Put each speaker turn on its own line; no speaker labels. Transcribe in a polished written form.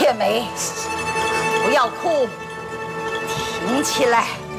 铁梅，不要哭，挺起来。